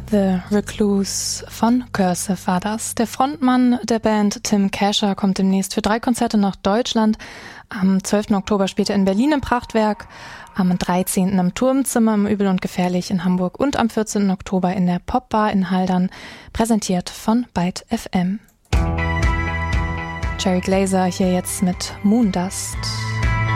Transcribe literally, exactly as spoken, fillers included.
The Recluse von Cursive war das. Der Frontmann der Band, Tim Kasher, kommt demnächst für drei Konzerte nach Deutschland. Am zwölften Oktober spielt er in Berlin im Prachtwerk, am dreizehnten im Turmzimmer im Übel und Gefährlich in Hamburg und am vierzehnten Oktober in der Popbar in Haldern, präsentiert von Byte F M. Cherry Glazer hier jetzt mit Moondust.